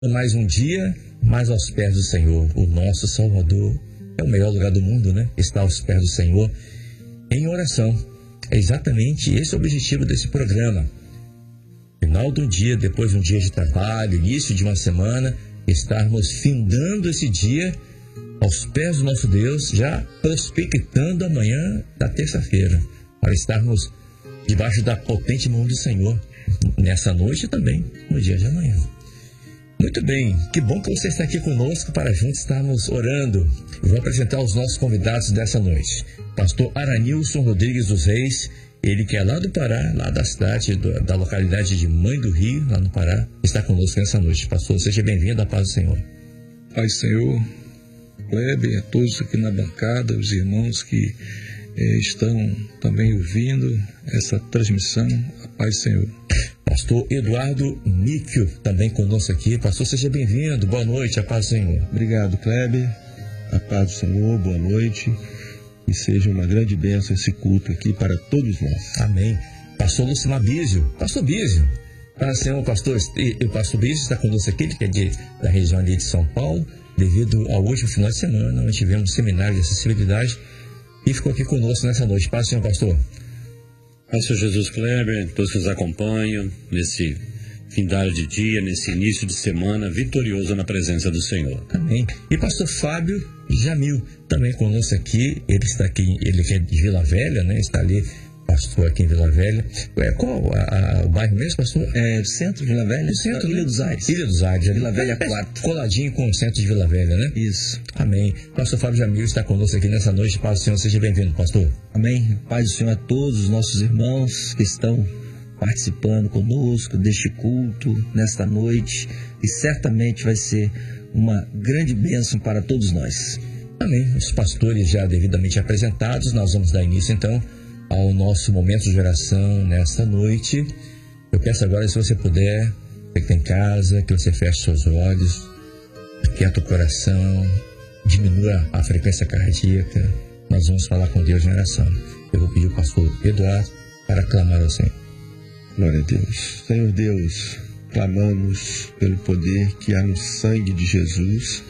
Mais um dia, mais aos pés do Senhor. O nosso Salvador é o melhor lugar do mundo, né? Está aos pés do Senhor em oração. É exatamente esse o objetivo desse programa. Final do dia, depois de um dia de trabalho, início de uma semana, estarmos findando esse dia aos pés do nosso Deus, já prospectando amanhã da terça-feira, para estarmos debaixo da potente mão do Senhor, nessa noite e também no dia de amanhã. Muito bem, que bom que você está aqui conosco para juntos estarmos orando. Eu vou apresentar os nossos convidados dessa noite. Pastor Aranilson Rodrigues dos Reis, ele que é lá do Pará, lá da cidade, da localidade de Mãe do Rio, lá no Pará, está conosco nessa noite. Pastor, seja bem-vindo à paz do Senhor. Paz do Senhor, Kleber, a todos aqui na bancada, os irmãos que estão também ouvindo essa transmissão, a paz do Senhor. Pastor Eduardo Níquio, também conosco aqui. Pastor, seja bem-vindo, boa noite, a paz do Senhor. Obrigado, Kleber, a paz do Senhor, boa noite, e seja uma grande bênção esse culto aqui para todos nós. Amém. Pastor Lucimar Bísio, Pastor Bísio, para Senhor, pastor, o Pastor Bísio está conosco aqui, ele que é da região ali de São Paulo, devido ao último final de semana, onde tivemos um seminário de acessibilidade, e ficou aqui conosco nessa noite. Paz, Senhor, pastor. Paz, Senhor Jesus Kleber, todos que nos acompanham nesse findar de dia, nesse início de semana, vitorioso na presença do Senhor. Amém. E pastor Fábio Jamil, também conosco aqui, ele está aqui, ele que é de Vila Velha, né? Está ali, pastor, aqui em Vila Velha. Qual o bairro mesmo, pastor? Centro de Vila Velha, centro, Ilha dos Aires. Ilha dos Aires. Vila Velha 4. Coladinho com o centro de Vila Velha, né? Isso. Amém. Pastor Fábio Jamil está conosco aqui nessa noite. Paz do Senhor, seja bem-vindo, pastor. Amém. Paz do Senhor a todos os nossos irmãos que estão participando conosco deste culto, nesta noite, e certamente vai ser uma grande bênção para todos nós. Amém. Os pastores já devidamente apresentados, nós vamos dar início então ao nosso momento de oração nesta noite. Eu peço agora, se você puder, você que está em casa, que você feche seus olhos, aquieta o coração, diminua a frequência cardíaca. Nós vamos falar com Deus em oração. Eu vou pedir ao pastor Eduardo para clamar ao Senhor. Glória a Deus. Senhor Deus, clamamos pelo poder que há no sangue de Jesus,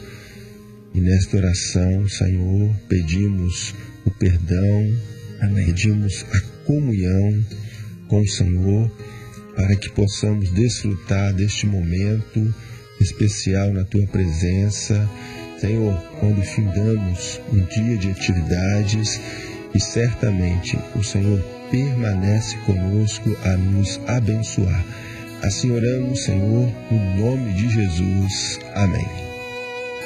e nesta oração, Senhor, pedimos o perdão, pedimos a comunhão com o Senhor, para que possamos desfrutar deste momento especial na Tua presença, Senhor, quando findamos um dia de atividades, e certamente o Senhor permanece conosco a nos abençoar. Assim oramos, Senhor, no nome de Jesus. Amém.